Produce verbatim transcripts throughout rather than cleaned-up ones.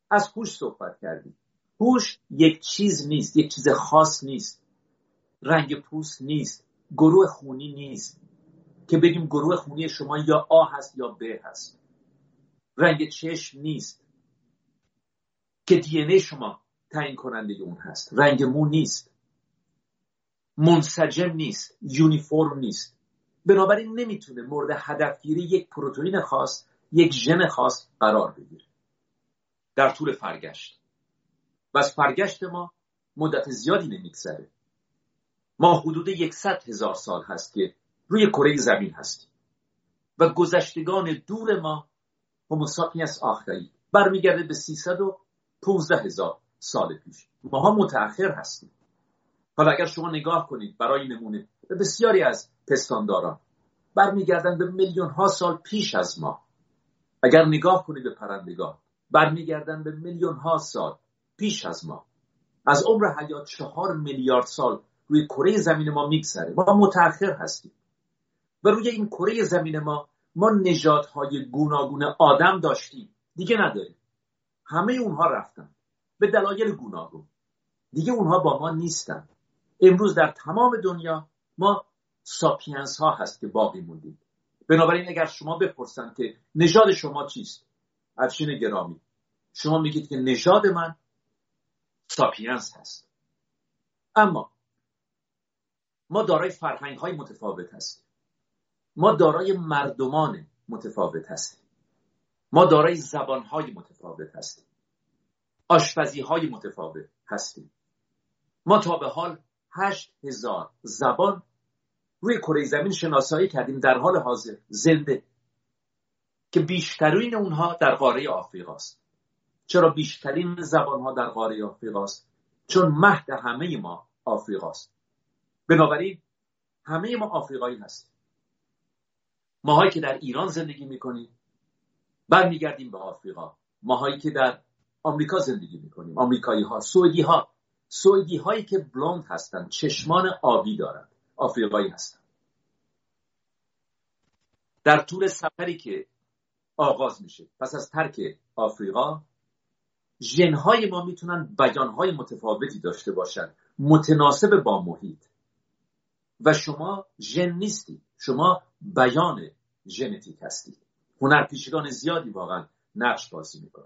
از هوش صحبت کردیم. هوش یک چیز نیست، یک چیز خاص نیست. رنگ پوست نیست، گروه خونی نیست که بگیم گروه خونی شما یا آ هست یا ب هست. رنگ چشم نیست که دی ان ای شما تعیین کننده اون هست. رنگ مو نیست، منسجم نیست، یونیفرم نیست. بنابراین نمیتونه مورد هدفگیری یک پروتئین خاص، یک ژن خاص قرار بگیره در طول فرگشت. بس فرگشت ما مدت زیادی نمیگذره. ما حدود صد هزار سال هست که روی کره زمین هستیم و گذشتگان دور ما هومو ساپینس آخری برمیگرده به سیصد و پانزده هزار سال پیش. ماها متأخر هستیم. حالا اگر شما نگاه کنید برای نمونه به بسیاری از پستانداران برمیگردن به میلیون ها سال پیش از ما. اگر نگاه کنید به پرندگان برمیگردن به میلیون ها سال پیش از ما. از عمر حیات چهار میلیارد سال روی کره زمین ما میگذره. ما متأخر هستیم و روی این کره زمین ما ما نژادهای گوناگون آدم داشتیم، دیگه نداریم. همه اونها رفتن به دلایل گوناگون، دیگه اونها با ما نیستن. امروز در تمام دنیا ما ساپینس ها هست که باقی موندیم. بنابراین اگر شما بپرسن که نژاد شما چیست، افشین گرامی، شما میگید که نژاد من ساپینس هست. اما ما دارای فرهنگ های متفاوت هستیم. ما دارای مردمان متفاوت هستیم. ما دارای زبان های متفاوت هستیم. آشپزی های متفاوت هستیم. ما تا به حال هشت هزار زبان روی کره زمین شناسایی کردیم در حال حاضر زنده که بیشترین اونها در قاره آفریقاست. چرا بیشترین زبان ها در قاره آفریقاست؟ چون مهد همه ما آفریقاست. بنابراین همه ما آفریقایی هستیم. ماهایی که در ایران زندگی میکنیم برمیگردیم به آفریقا. ماهایی که در آمریکا زندگی میکنیم، آمریکایی ها، سعودی ها، سعودی هایی که بلوند هستن، چشمان آبی دارن، آفریقایی هستن. در طول سفری که آغاز میشه پس از ترک آفریقا، ژن‌های ما میتونن بیان‌های متفاوتی داشته باشن متناسب با محیط. و شما ژن نیستی، شما بیان ژنتیک هستید. هنرپیشگان زیادی واقعا نقش بازی میکنن.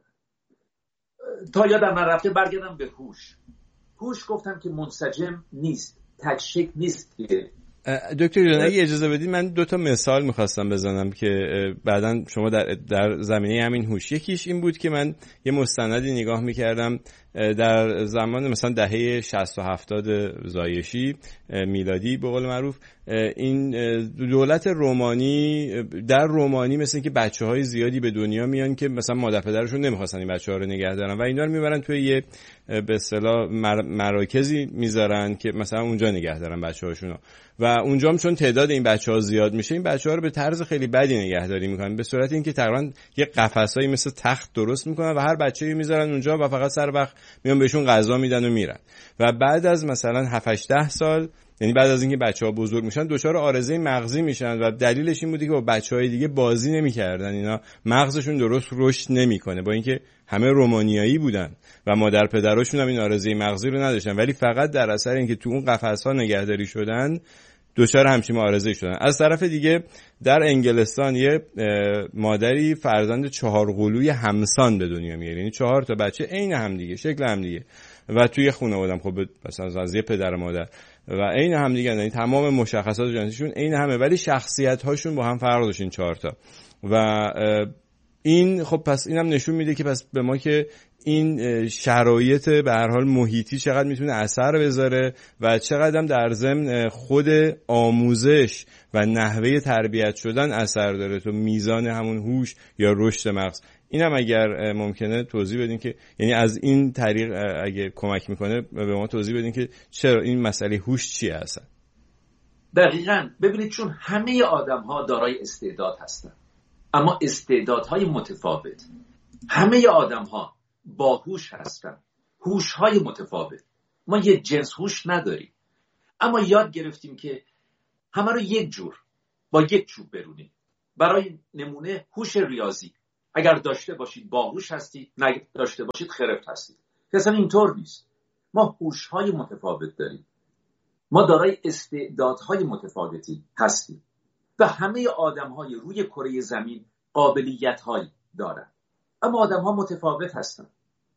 تا یادم نرفته برگردم به هوش. هوش گفتم که منسجم نیست، تک شکل نیست. که دکتر جان اگه اجازه بدید من دو تا مثال میخواستم بزنم که بعداً شما در در زمینه همین هوش. یکیش این بود که من یه مستندی نگاه میکردم در زمان مثلا دهه شصت و هفتاد زایشی میلادی به قول معروف، این دولت رومانی در رومانی مثل که بچه‌های زیادی به دنیا میان که مثلا مادر پدرشون نمیخواستن این بچه‌ها رو نگه دارن و اینا رو میبرن توی یه به اصطلاح مراکزی میذارن که مثلا اونجا نگه دارن بچه‌هاشونو و اونجا هم چون تعداد این بچه‌ها زیاد میشه این بچه‌ها رو به طرز خیلی بدی نگهداری میکنن، به صورت اینکه تقریبا یه قفسایی مثل تخت درست میکنن و هر بچه‌ای میذارن اونجا و فقط سر وقت میان بهشون غذا میدن و میرن و بعد از مثلا هفت هشت سال، یعنی بعد از اینکه بچه‌ها بزرگ میشن، دچار عارضه مغزی میشن و دلیلش این بوده که با بچه‌های دیگه بازی نمیکردن، اینا مغزشون درست رشد نمیکنه، با اینکه همه رومانیایی بودن و مادر پدراشون هم این عارضه مغزی رو نداشتن، ولی فقط در اثر اینکه تو اون قفس‌ها نگهداری شدن دچار همچین عارضه‌ای شدن. از طرف دیگه در انگلستان یه مادری فرزند چهار قلوی همسان به دنیا میاره، یعنی چهار تا بچه عین هم دیگه، شکل هم دیگه و توی خانواده‌ام خب مثلا از یه پدر و مادر و عین هم دیگه، یعنی تمام مشخصات ژنتیکشون عین همه ولی شخصیت‌هاشون با هم فرق داشتین چهار تا. و این خب پس اینم نشون میده که پس به ما که این شرایط به هر حال محیطی چقدر میتونه اثر بذاره و چقدر هم در ضمن خود آموزش و نحوه تربیت شدن اثر داره تو میزان همون هوش یا رشد مغز. اینم اگر ممکنه توضیح بدین که یعنی از این طریق اگه کمک میکنه به ما توضیح بدین که چرا این مسئله هوش چیه اصلا. دقیقاً ببینید چون همه آدم‌ها دارای استعداد هستن اما استعدادهای متفاوت. همه آدم‌ها باهوش هستن، هوش‌های متفاوت. ما یه جنس هوش نداریم اما یاد گرفتیم که همه رو یک جور با یک چوب برونیم. برای نمونه هوش ریاضی، اگر داشته باشید باهوش هستید، نه داشته باشید خرفت هستید. اصلا اینطور نیست. ما هوش‌های متفاوت داریم، ما دارای استعدادهای متفاوتی هستیم و همه آدم‌های روی کره زمین قابلیت‌هایی دارند، اما آدم‌ها متفاوت هستند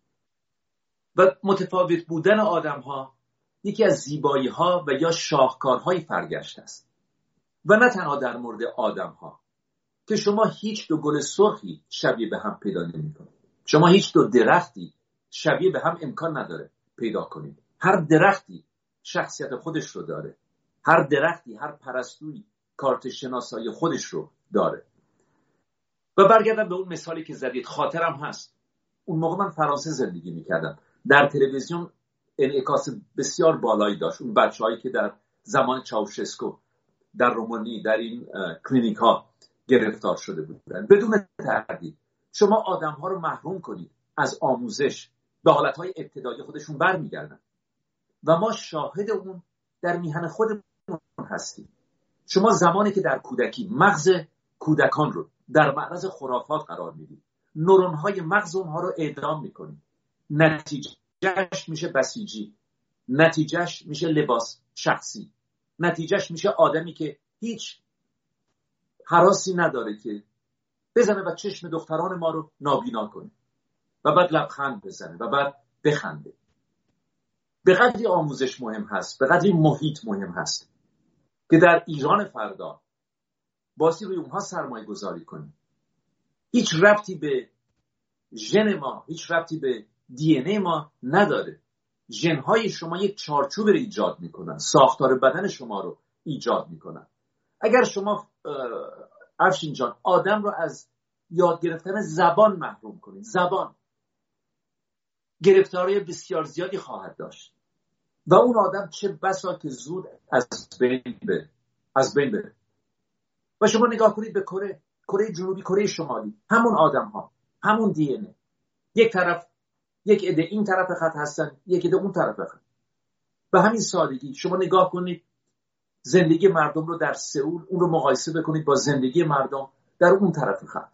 و متفاوت بودن آدم‌ها یکی از زیبایی‌ها و یا شاهکارهای فرگشت است. و نه تنها در مورد آدم‌ها که شما هیچ دو گل سرخی شبیه به هم پیدا نمی‌کنید، شما هیچ دو درختی شبیه به هم امکان نداره پیدا کنید. هر درختی شخصیت خودش رو داره، هر درختی، هر پرستویی کارت شناسایی خودش رو داره. و برگردم به اون مثالی که زدید، خاطرم هست اون موقع من فرانسه زندگی میکردم، در تلویزیون انعکاس بسیار بالایی داشت اون بچه‌هایی که در زمان چاوشسکو در رومانی در این کلینیک ها گرفتار شده بودن. بدون تردید شما آدم ها رو محروم کنید از آموزش، به حالتهای ابتدایی خودشون برمیگردن و ما شاهد اون در میهن خودمون هستیم. شما زمانی که در کودکی مغز کودکان رو در معرض خرافات قرار میدید، نورون های مغز اونها رو اعدام میکنید، نتیجهش میشه بسیجی، نتیجهش میشه لباس شخصی، نتیجهش میشه آدمی که هیچ هراسی نداره که بزنه و چشم دختران ما رو نابینا کنه و بعد لبخند بزنه و بعد بخنده. به قدری آموزش مهم هست، به قدری محیط مهم هست که در ایران فردا باسی روی اونها سرمایه گذاری کنیم. هیچ ربطی به ژن ما، هیچ ربطی به دی ان ای ما نداره. ژن‌های شما یک چارچوب رو ایجاد میکنن، ساختار بدن شما رو ایجاد میکنن. اگر شما افشین جان آدم رو از یاد گرفتن زبان محروم کنید، زبان گرفتاری بسیار زیادی خواهد داشت و اون آدم چه بسا که زود از بین بره از بین بره. و شما نگاه کنید به کره کره جنوبی، کره شمالی، همون آدم ها، همون دی ان ای، یک طرف یک عده این طرف خط هستن، یک عده اون طرف خط. به همین سادگی شما نگاه کنید زندگی مردم رو در سئول، اون رو مقایسه بکنید با زندگی مردم در اون طرف خط.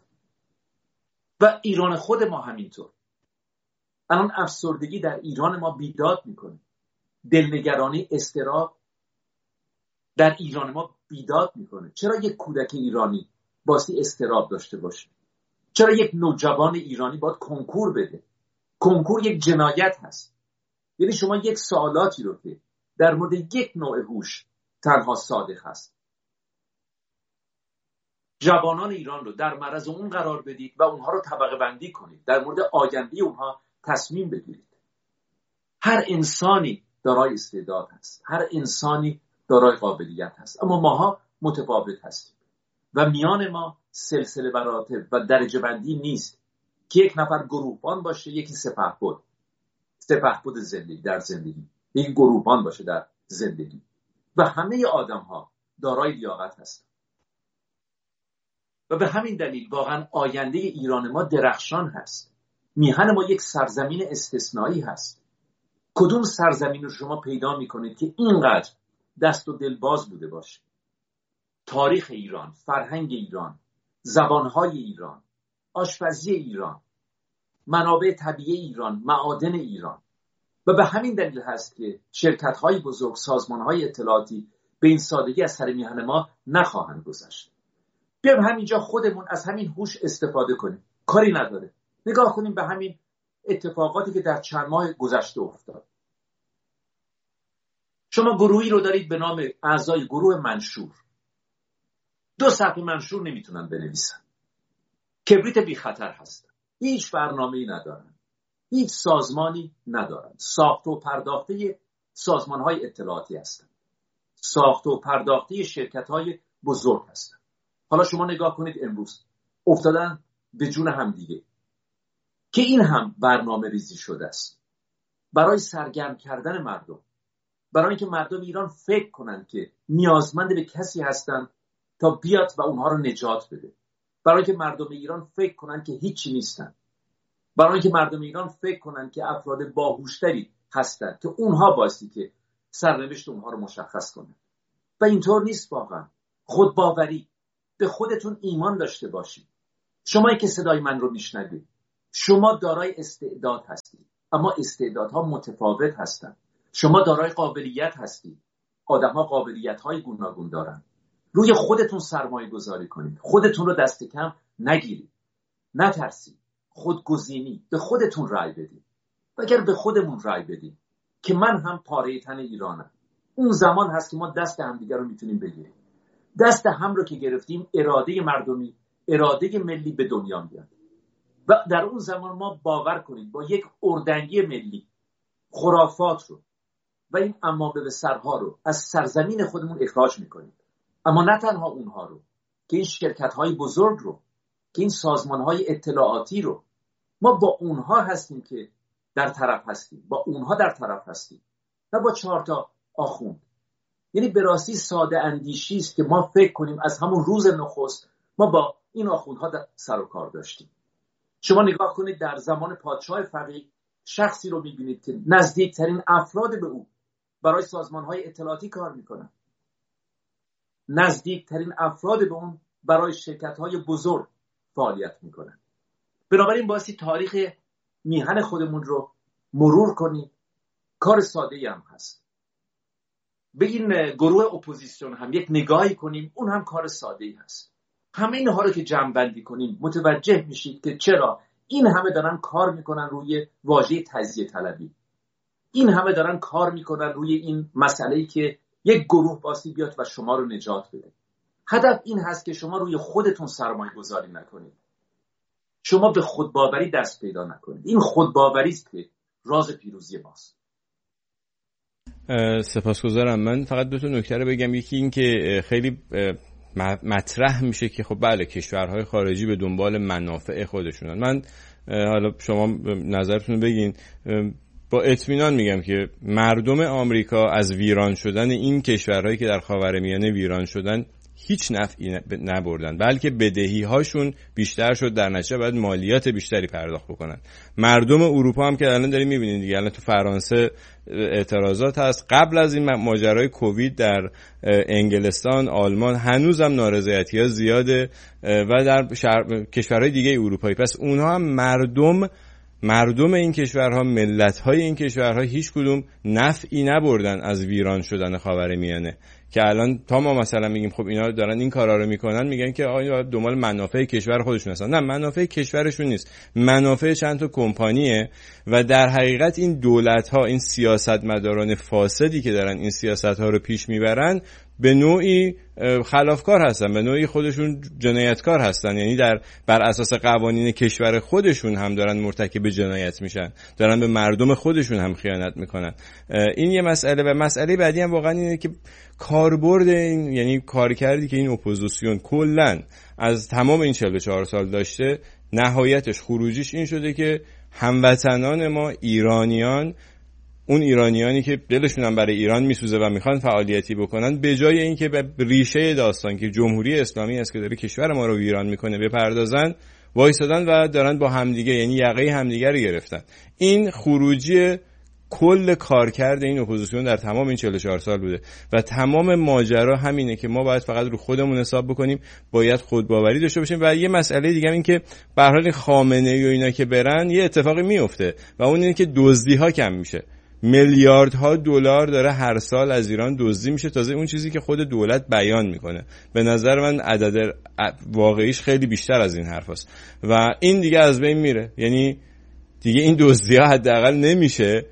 و ایران خود ما همینطور. الان افسردگی در ایران ما بیداد میکنه، دلنگرانی، اضطراب در ایران ما بیداد میکنه. چرا یک کودک ایرانی باسی اضطراب داشته باشه؟ چرا یک نوجوان ایرانی باید کنکور بده؟ کنکور یک جنایت هست. یعنی شما یک سوالاتی رو که در مورد یک نوع هوش تنها صادق هست، جوانان ایران رو در معرض اون قرار بدید و اونها رو طبقه بندی کنید، در مورد آینده اونها تصمیم بگیرید. هر انسانی دارای استعداد هست، هر انسانی دارای قابلیت هست، اما ماها متفاوت هستیم و میان ما سلسله مراتب و درجه بندی نیست که یک نفر گروهبان باشه، یکی سپهبد سپهبد زندگی در زندگی، یکی گروهبان باشه در زندگی. و همه آدم ها دارای لیاقت هستند و به همین دلیل واقعا آینده ایران ما درخشان هست. میهن ما یک سرزمین استثنایی هست. کدوم سرزمین رو شما پیدا میکنید که اینقدر دست و دل باز بوده باشه؟ تاریخ ایران، فرهنگ ایران، زبانهای ایران، آشپزی ایران، منابع طبیعی ایران، معادن ایران. و به همین دلیل هست که شرکت‌های بزرگ، سازمان‌های اطلاعاتی به این سادگی از سر میهن ما نخواهند گذشت. بیایم همینجا خودمون از همین هوش استفاده کنیم، کاری نداره. نگاه کنیم به همین اتفاقاتی که در چند ماه گذشته افتاد. شما گروهی رو دارید به نام اعضای گروه منشور. دو صفحه منشور نمیتونن بنویسن. کبریت بی خطر هستن. هیچ برنامه‌ای ندارن. هیچ سازمانی ندارن. ساخت و پرداخته سازمان‌های اطلاعاتی هستن. ساخت و پرداخته شرکت‌های بزرگ هستن. حالا شما نگاه کنید امروز افتادن به جون هم دیگه که این هم برنامه ریزی شده است برای سرگرم کردن مردم، برای اینکه مردم ایران فکر کنن که نیازمند به کسی هستن تا بیاد و اونها رو نجات بده، برای اینکه مردم ایران فکر کنن که هیچی نیستن، برای اینکه مردم ایران فکر کنن که افراد باهوشتری هستن که اونها بایستی که سرنوشت اونها رو مشخص کنن. و اینطور نیست. واقعا خودباوری، به خودتون ایمان داشته باشید. شمایی که صدای من رو میشنوید، شما دارای استعداد هستید، اما استعدادها متفاوت هستند. شما دارای قابلیت هستید، آدم‌ها قابلیت‌های گوناگون دارن. روی خودتون سرمایه گذاری کنید، خودتون رو دست کم نگیرید، نترسید، خودگزینی، به خودتون رأی بدید. و اگر به خودمون رأی بدید که من هم پاره تن ایرانم، اون زمان هست که ما دست همدیگر رو میتونیم بگیریم. دست هم رو که گرفتیم، اراده مردمی، اراده ملی به دنیا میاد و در اون زمان ما باور کنید با یک اردنگی ملی خرافات رو و این عمامه به سرها رو از سرزمین خودمون اخراج میکنیم. اما نه تنها اونها رو، که این شرکت‌های بزرگ رو، که این سازمان‌های اطلاعاتی رو، ما با اونها هستیم که در طرف هستیم، با اونها در طرف هستیم و با چهار تا آخوند. یعنی به راستی ساده اندیشی است که ما فکر کنیم از همون روز نخست ما با این آخوندها در سر و کار داشتیم. شما نگاه کنید در زمان پادشاه فقیه شخصی رو می‌بینید که نزدیکترین افراد به او برای سازمان‌های اطلاعاتی کار می‌کنن، نزدیکترین افراد به اون برای شرکت‌های بزرگ فعالیت می‌کنن. بنابراین باعثی تاریخ میهن خودمون رو مرور کنیم. کار ساده‌ای هم هست. به این گروه اپوزیسیون هم یک نگاهی کنیم، اون هم کار ساده‌ای هست. همه اینها رو که جمع‌بندی کنیم متوجه میشید که چرا این همه دارن کار میکنن روی واژه تجزیه طلبی. این همه دارن کار میکنن روی این مسئله‌ای که یک گروه باسی بیاد و شما رو نجات بده. هدف این هست که شما روی خودتون سرمایه گذاری نکنید. شما به خودباوری دست پیدا نکنید. این خودباوری است که راز پیروزی ماست. سپاسگزارم. من فقط دو تا نکته رو بگم. یکی این که خیلی مطرح میشه که خب بله کشورهای خارجی به دنبال منافع خودشونن. من حالا شما نظرتون رو بگین. با اطمینان میگم که مردم آمریکا از ویران شدن این کشورهایی که در خاورمیانه ویران شدن هیچ نفعی نبردن، بلکه بدهی هاشون بیشتر شد، در نتیجه باید مالیات بیشتری پرداخت بکنن. مردم اروپا هم که الان داریم میبینید دیگه، الان تو فرانسه اعتراضات هست. قبل از این ماجرای کووید در انگلستان، آلمان هنوزم نارضایتی‌ها زیاده و در شهر... کشورهای دیگه اروپایی. پس اونها هم مردم مردم این کشورها، ملت‌های این کشورها هیچ کدوم نفعی نبردن از ویران شدن خاورمیانه. که الان تا ما مثلا میگیم خب اینا دارن این کارا رو میکنن، میگن که آیا دنبال منافع کشور خودشون هستن. نه، منافع کشورشون نیست، منافع چند تا کمپانیه و در حقیقت این دولت‌ها، این سیاستمداران فاسدی که دارن این سیاست‌ها رو پیش میبرن به نوعی خلافکار هستن، به نوعی خودشون جنایتکار هستن. یعنی در بر اساس قوانین کشور خودشون هم دارن مرتکب جنایت میشن، دارن به مردم خودشون هم خیانت میکنن. این یه مسئله. و مسئله بعدی هم واقعا اینه که کاربرد این، یعنی کارکردی که این اپوزیسیون کلا از تمام این چهل و چهار سال داشته، نهایتش خروجیش این شده که هموطنان ما ایرانیان، اون ایرانیانی که دلشون هم برای ایران میسوزه و میخوان فعالیتی بکنن، به جای اینکه به ریشه داستان که جمهوری اسلامی است که داره کشور ما رو ویران میکنه بپردازن، وایسادن و دارن با همدیگه، یعنی یقه همدیگه رو گرفتن. این خروجی کل کارکرد این اپوزیسیون در تمام این چهل و چهار سال بوده و تمام ماجرا همینه که ما باید فقط رو خودمون حساب بکنیم، باید خودباوری داشته باشیم. و یه مسئله دیگه این که به هر حال خامنه‌ای و اینا که برن یه اتفاقی میفته و اون اینه که دزدی‌ها کم میشه. میلیاردها دلار داره هر سال از ایران دزدی میشه، تازه اون چیزی که خود دولت بیان میکنه. به نظر من عدد واقعیش خیلی بیشتر از این حرفاست و این دیگه از بین میره. یعنی دیگه این دزدی‌ها حداقل نمیشه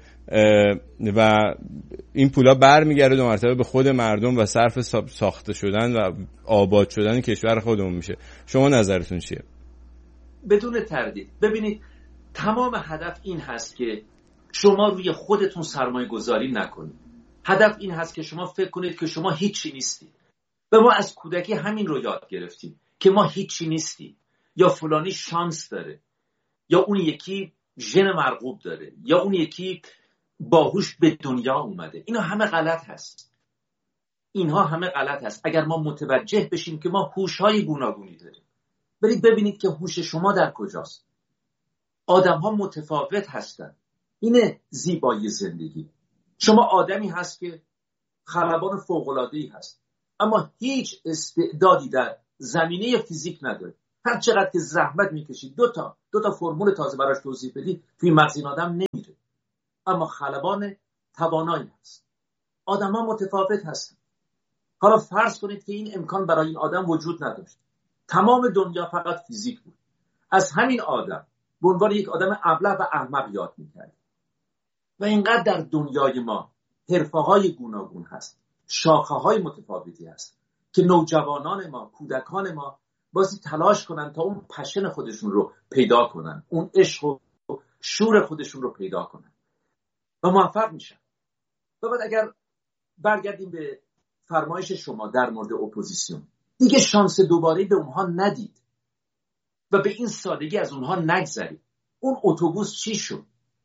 و این پولا برمیگرده دو مرتبه به خود مردم و صرف ساخته شدن و آباد شدن کشور خودمون میشه. شما نظرتون چیه؟ بدون تردید ببینید، تمام هدف این هست که شما روی خودتون سرمایه گذاری نکنید. هدف این هست که شما فکر کنید که شما هیچی نیستید. و ما از کودکی همین رو یاد گرفتیم که ما هیچی نیستیم، یا فلانی شانس داره، یا اون یکی ژن مرغوب داره، یا اون یکی باهوش به دنیا اومده. اینا همه غلط هست. اینها همه غلط هست. اگر ما متوجه بشیم که ما هوش‌های گوناگونی داریم، برید ببینید که هوش شما در کجاست. آدم‌ها متفاوت هستند. اینه زیبایی زندگی. شما آدمی هست که خلبان فوق‌العاده‌ای هست، اما هیچ استعدادی در زمینه فیزیک نداره. هر چقدر که زحمت میکشید دو تا دو تا فرمول تازه براش توضیح بدید توی مغز این آدم نمیره. اما خلبان توانایی هست. آدم‌ها متفاوت هستن. حالا فرض کنید که این امکان برای این آدم وجود نداشت. تمام دنیا فقط فیزیک بود. از همین آدم به عنوان یک آدم ابله و احمق یاد می‌کرد. و اینقدر در دنیای ما حرفه‌های گوناگون هست، شاخه‌های متفاوتی هست که نوجوانان ما، کودکان ما بازی تلاش کنن تا اون پشن خودشون رو پیدا کنن، اون عشق و شور خودشون رو پیدا کنن و موفق میشن. و بعد اگر برگردیم به فرمایش شما در مورد اپوزیسیون، دیگه شانس دوباره به اونها ندید و به این سادگی از اونها نگذرید. اون اتوبوس چی شد؟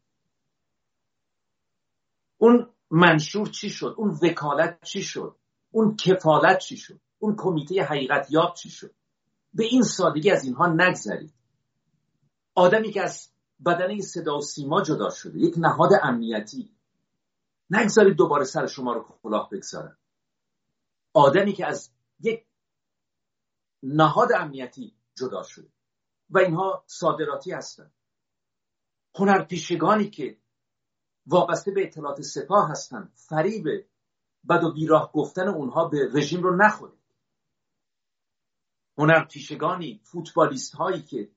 اون منشور چی شد؟ اون وکالت چی شد؟ اون کفالت چی شد؟ اون کمیته حقیقت یاب چی شد؟ به این سادگی از اینها نگذرید. آدمی که از بدنه صدا و سیما جدا شده، یک نهاد امنیتی، نگذارید دوباره سر شما رو کلاه بگذارن. آدمی که از یک نهاد امنیتی جدا شده و اینها صادراتی هستن، هنرپیشگانی که وابسته به اطلاعات سپاه هستن، فریب بد و بیراه گفتن اونها به رژیم رو نخورید. هنرپیشگانی، فوتبالیست هایی که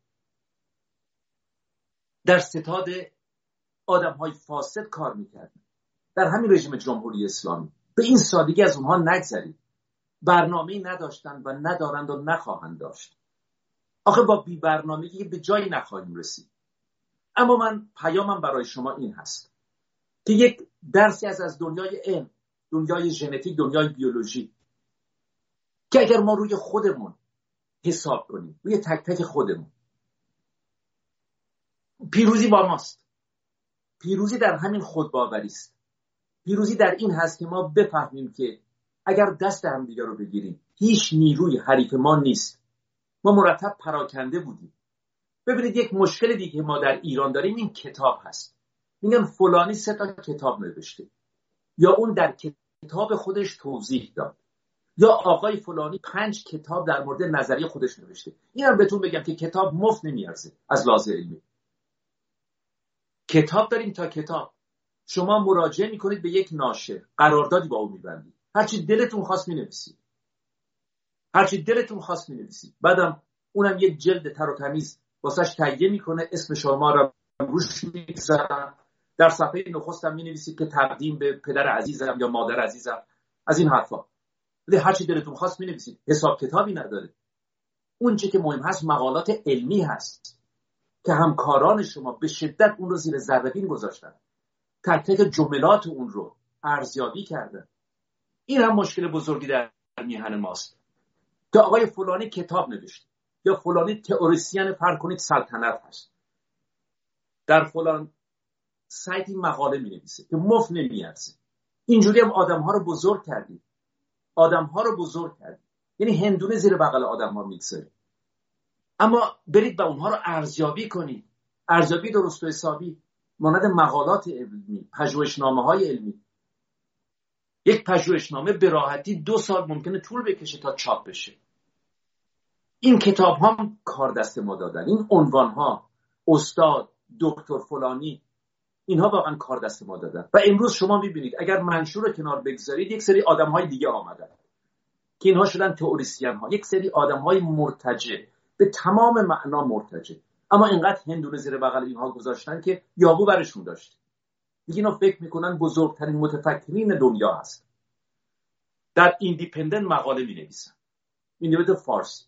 در ستاد آدم های فاسد کار میکردن در همین رژیم جمهوری اسلامی، به این سادگی از اونها نگذرید. برنامه‌ای نداشتن و ندارند و نخواهند داشت. آخه با بی برنامگی به جایی نخواهیم رسید. اما من پیامم برای شما این هست که یک درسی از از دنیای علم، دنیای ژنتیک، دنیای بیولوژی، که اگر ما روی خودمون حساب کنیم، روی تک تک خودمون، پیروزی با ماست. پیروزی در همین خودباوری است. پیروزی در این هست که ما بفهمیم که اگر دست هم دیگر رو بگیریم هیچ نیروی حریف ما نیست. ما مرتب پراکنده بودیم. ببینید یک مشکل دیگه ما در ایران داریم، این کتاب هست. میگن فلانی سه تا کتاب نوشته، یا اون در کتاب خودش توضیح داد، یا آقای فلانی پنج کتاب در مورد نظریه خودش نوشته. اینم بهتون بگم که کتاب مفت نمیارزه. از لحاظ علمی کتاب داریم تا کتاب. شما مراجعه میکنید به یک ناشر، قراردادی با او میبندید، هرچی دلتون خواست مینویسید، هرچی دلتون خواست مینویسید. بعدم اونم یک جلد تر و تمیز واسش تهیه میکنه، اسم شما رو روش میگذارن، در صفحه نخستم مینویسید که تقدیم به پدر عزیزم یا مادر عزیزم، از این حرفا. ولی هرچی دلتون خواست مینویسید، حساب کتابی نداره. اون چه که مهم هست مقالات علمی هست که همکاران شما به شدت اون رو زیر ذره بین گذاشتن، تک تک جملات اون رو ارزیابی کردن. این هم مشکل بزرگی در میهن ماست که آقای فلانی کتاب نوشته یا فلانی تئوریسین فرض کنید سلطنت هست، در فلان سایتی مقاله می نویسه که مفت نمیارزه. اینجوری هم آدم ها رو بزرگ کردید. آدم ها رو بزرگ کردید، یعنی هندونه زیر بغل آدم ها میگذارید. اما برید با اونها رو ارزیابی کنید، ارزیابی درست و حسابی، مانند مقالات علمی، پژوهشنامه های علمی. یک پژوهشنامه به راحتی دو سال ممکنه طول بکشه تا چاپ بشه. این کتاب ها هم کار دست ما دادن. این عنوان ها، استاد، دکتر فلانی، اینها واقعا کار دست ما دادن. و امروز شما میبینید اگر منشور رو کنار بگذارید، یک سری آدم های دیگه آمدن که اینها شدن تئوریسین ها، یک سری آدم های مرتجع، به تمام معنا مرتجع، اما اینقدر هندونه زیر بغل اینها گذاشتن که یابو برشون داشت. دیگه اینا فکر میکنن بزرگترین متفکرین دنیا هست. در ایندیپندنت مقاله می نویسن، می نویسن فارسی،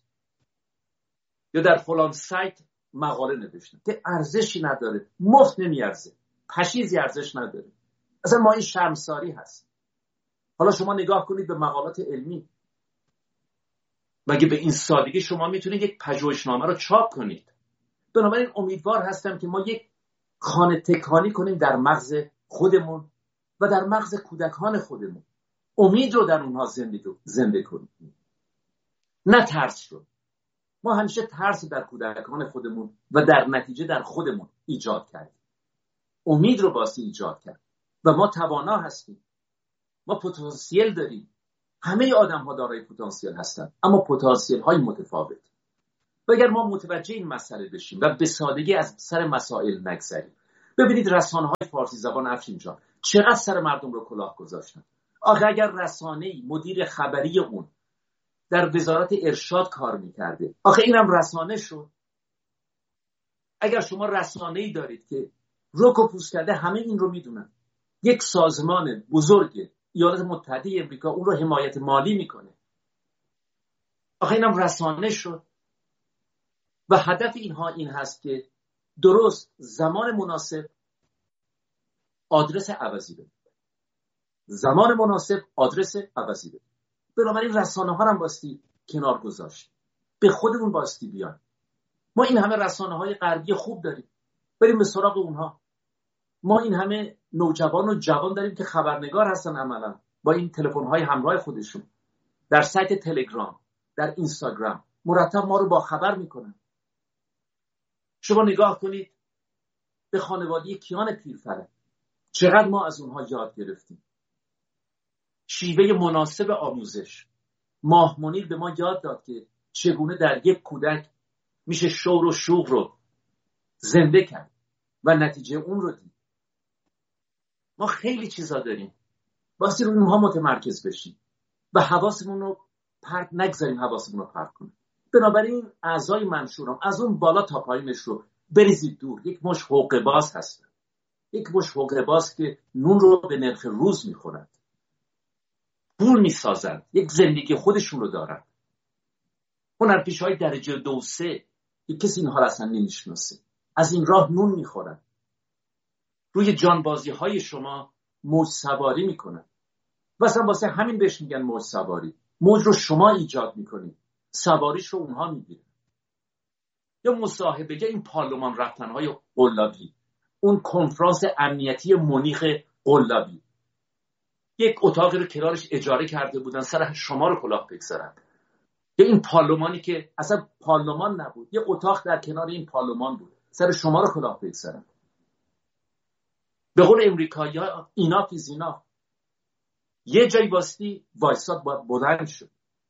یا در فلان سایت مقاله نوشتن که ارزشی نداره، مفت نمیارزه، پشیزی ارزش نداره. اصلا ما این شرمساری هست. حالا شما نگاه کنید به مقالات علمی، مگه به این سادگی شما میتونید یک پژوهشنامه رو چاپ کنید؟ بنابراین امیدوار هستم که ما یک خانه تکانی کنیم در مغز خودمون و در مغز کودکان خودمون. امید رو در اونها زنده کنیم، نه ترس رو. ما همیشه ترس در کودکان خودمون و در نتیجه در خودمون ایجاد کردیم. امید رو باسی ایجاد کرد و ما توانا هستیم. ما پتانسیل داریم. همه آدم ها دارای پتانسیل هستن، اما پتانسیل های متفاوت. و اگر ما متوجه این مسئله بشیم و به سادگی از سر مسائل نگذریم. ببینید رسانه‌های فارسی زبان افشین جان چقدر سر مردم رو کلاه گذاشتن. آخه اگر رسانه‌ای مدیر خبری اون در وزارت ارشاد کار میکرده، آخه اینم رسانه شد. اگر شما رسانه‌ای دارید که رک و پوست کرده، همه این رو میدونن، یک سازمان بزرگ ایالات متحده امریکا اون رو حمایت مالی میکنه، آخه اینم رسانه شد. و هدف اینها این هست که درست زمان مناسب آدرس عوضی بده، زمان مناسب آدرس عوضی بده. بنابراین رسانه ها هم باستی کنار گذاشت، به خودمون باستی بیان. ما این همه رسانه های غربی خوب داریم، بریم به سراغ اونها. ما این همه نوجوان و جوان داریم که خبرنگار هستن، عملا با این تلفن های همراه خودشون در سایت تلگرام، در اینستاگرام مرتب ما رو با خبر میکنن. شما نگاه کنید به خانواده کیان پیرفره، چقدر ما از اونها یاد گرفتیم. شیوه مناسب آموزش. ماه منیر به ما یاد داد که چگونه در یک کودک میشه شور و شوق رو زنده کرد و نتیجه اون رو دید. ما خیلی چیزا داریم، واسه روی اونها متمرکز بشیم و حواسمون رو پرت نگذاریم، حواسمون رو پرت کنیم. بنابراین اعضای منشورم از اون بالا تا پایینش رو بریزید دور. یک مش حقه باز هستن، یک مش حقه باز که نون رو به نرخ روز میخورند، پول میسازند، یک زندگی خودشون رو دارن. هنرپیشه های درجه دو سه که کسی اینها رو اصلا نمیشناسه، از این راه نون میخورن. روی جانبازی های شما موج سواری میکنن، واسه واسه همین بهش میگن موج سواری. موج رو شما ایجاد میکنید، سواریش رو اونها میگیرن. یا مصاحبه، یا این پارلمان رفتنهای قلابی، اون کنفرانس امنیتی منیخ قلابی، یک اتاقی رو کنارش اجاره کرده بودن سر شما رو کلاه بگذارن. یا این پارلمانی که اصلا پارلمان نبود، یه اتاق در کنار این پارلمان بود، سر شما رو کلاه بگذارن. به قول امریکایی‌ها اینا که زینا، یه جایی باستی وایساد باید بلند شد.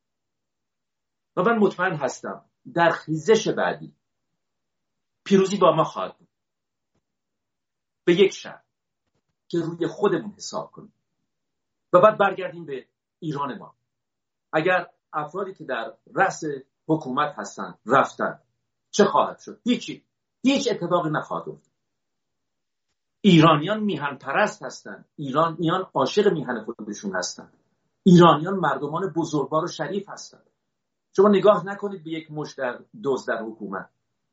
و من مطمئن هستم در خیزش بعدی پیروزی با ما خواهد بود، به یک شرط که روی خودمون حساب کنیم و بعد برگردیم به ایران ما. اگر افرادی که در رأس حکومت هستن رفتن، چه خواهد شد؟ هیچی، هیچ اتفاقی نخواهد افتاد. ایرانیان میهن پرست هستن، ایرانیان عاشق میهن خودشون هستن، ایرانیان مردمان بزرگوار و شریف هستن. شما نگاه نکنید به یک مشت در دوز در حکومت.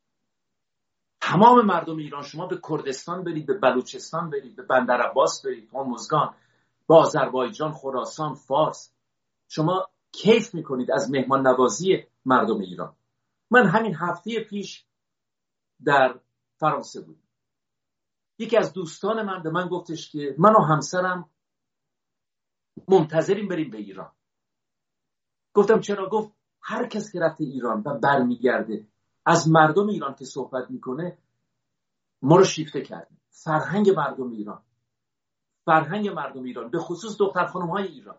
تمام مردم ایران، شما به کردستان برید، به بلوچستان برید، به بندر عباس برید، هرمزگان، به آذربایجان، خراسان، فارس، شما کیف میکنید از مهمان نوازی مردم ایران. من همین هفته پیش در فرانسه بودم. یکی از دوستان من به من گفتش که من و همسرم منتظریم بریم به ایران. گفتم چرا؟ گفت هر کس که رفته ایران و برمیگرده از مردم ایران که صحبت میکنه ما رو شیفته کرده. فرهنگ مردم ایران، فرهنگ مردم ایران، به خصوص دختر خانم های ایران،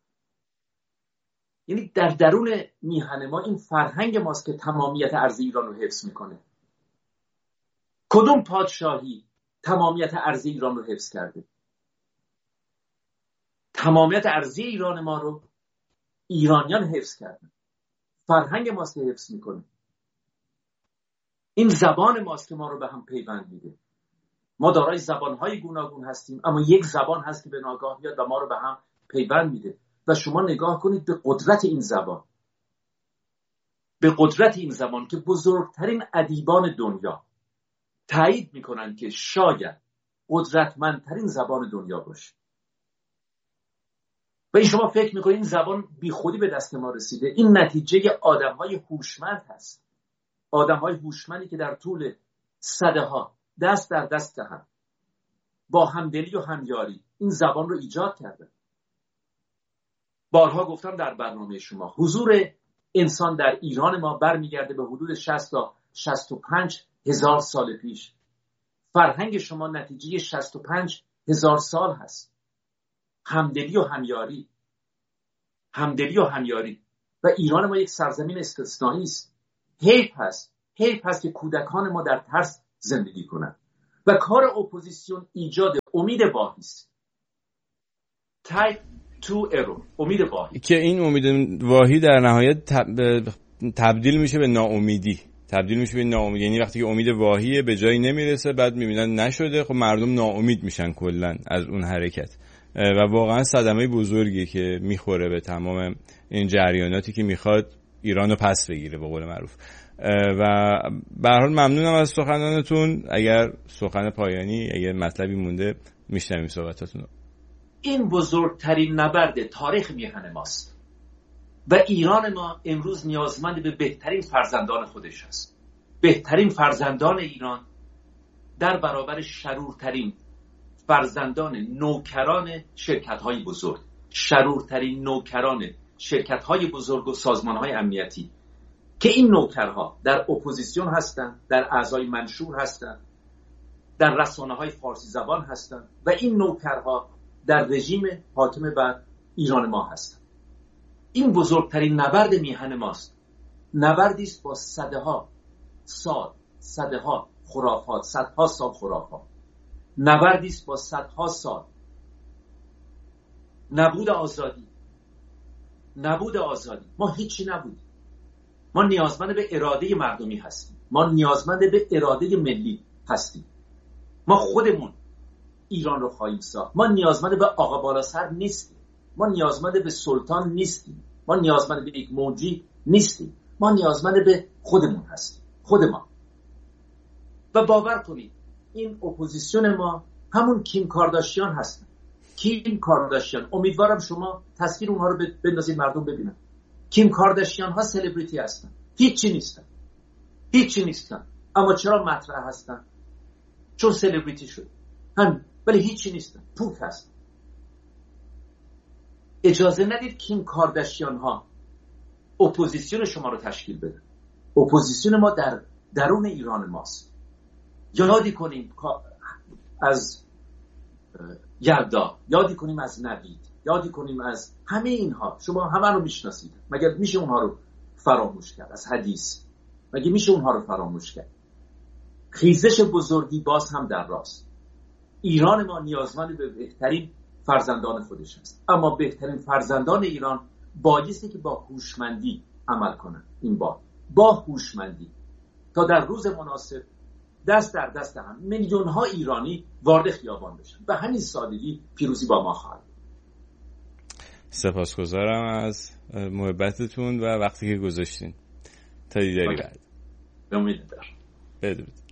یعنی در درون میهن ما این فرهنگ ماست که تمامیت ارضی ایران رو حفظ میکنه. کدوم پادشاهی تمامیت ارضی ایران رو حفظ کرده؟ تمامیت ارضی ایران ما رو ایرانیان حفظ کردن. فرهنگ ماست که حفظ میکنه. این زبان ماست که ما رو به هم پیوند میده. ما دارای زبانهای گوناگون هستیم، اما یک زبان هست که به ناگاه میاد و ما رو به هم پیوند میده. و شما نگاه کنید به قدرت این زبان، به قدرت این زبان که بزرگترین ادیبان دنیا تایید میکنن که شاید قدرتمندترین زبان دنیا باشه. و این شما فکر میکنید این زبان بی خودی به دست ما رسیده؟ این نتیجه آدمهای هوشمند هست، آدمهای هوشمندی که در طول سده ها دست در دست هم با همدلی و همیاری این زبان رو ایجاد کردن. بارها گفتم در برنامه شما، حضور انسان در ایران ما برمیگرده به حدود شصت تا شصت و پنج هزار سال پیش. فرهنگ شما نتیجه شصت و پنج هزار سال هست. همدلی و همیاری، همدلی و همیاری. و ایران ما یک سرزمین استثنایی است. حیف هست حیف هست که کودکان ما در ترس زندگی کنند و کار اپوزیسیون ایجاد امید واهی است. تایپ تو ارور، امید واهی که این امید واهی در نهایت تبدیل میشه به ناامیدی تبدیل میشه به ناامید. یعنی وقتی که امید واهیه به جایی نمیرسه، بعد میبینن نشده، خب مردم ناامید میشن کلا از اون حرکت و واقعا صدمه بزرگی که میخوره به تمام این جریاناتی که میخواد ایرانو پس بگیره به قول معروف. و به هر حال ممنونم از سخنانتون. اگر سخن پایانی، اگر مطلبی مونده میشنویم صحبتاتون. این بزرگترین نبرد تاریخ میهن ماست و ایران ما امروز نیازمند به بهترین فرزندان خودش است. بهترین فرزندان ایران در برابر شرورترین فرزندان نوکران شرکت‌های بزرگ، شرورترین نوکران شرکت‌های بزرگ و سازمان‌های امنیتی که این نوکرها در اپوزیسیون هستند، در اعضای منشور هستند، در رسانه‌های فارسی زبان هستند و این نوکرها در رژیم حاکم بر ایران ما هستند. این بزرگترین نبرد میهن ماست. نبردی است با صدها سال، صدها خرافات، صدها سال خرافات. نبردی است با صدها سال نبود آزادی. نبود آزادی. ما هیچی نبودیم. ما نیازمند به اراده مردمی هستیم. ما نیازمند به اراده ملی هستیم. ما خودمون ایران رو خواهیم ساخت. ما نیازمند به آقا بالا سر نیستیم. ما نیازمند به سلطان نیستیم. ما نیازمند به یک موجی نیستیم. ما نیازمند به خودمون هستیم. خود ما. و باور کنید این اپوزیسیون ما همون کیم کارداشیان هستن. کیم کارداشیان، امیدوارم شما تصویر اونها رو بندازید مردم ببینن. کیم کارداشیان ها سلبریتی هستن. هیچی نیستن. هیچی نیستن. اما چرا مطرح هستن؟ چون سلبریتی شد. هم ولی هیچی نیستن. پوک هستن. اجازه ندید کیم کارداشیان ها اپوزیسیون شما رو تشکیل بده. اپوزیسیون ما در درون ایران ماست. یادی کنیم از یلدا، یادی کنیم از نوید، یادی کنیم از همه اینها. شما همه رو میشناسید. مگر میشه اونها رو فراموش کرد؟ از حدیث مگر میشه اونها رو فراموش کرد؟ خیزش بزرگی باز هم در راست. ایران ما نیازمند به بهترین فرزندان خودش است. اما بهترین فرزندان ایران بایستی که با هوشمندی عمل کنند. این با با هوشمندی تا در روز مناسب دست در دست هم میلیون ها ایرانی وارد خیابان بشن. به همین سادگی پیروزی با ما خواهد. سپاسگزارم از محبتتون و وقتی که گذاشتین. تا دیداری بعد. به امید دارم. بدرود.